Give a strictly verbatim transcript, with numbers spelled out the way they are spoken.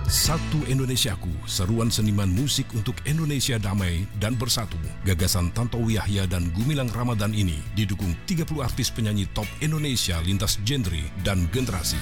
Satu Indonesiaku, seruan seniman musik untuk Indonesia damai dan bersatu. Gagasan Tantowi Yahya dan Gumilang Ramadan ini didukung tiga puluh artis penyanyi top Indonesia lintas genre dan generasi.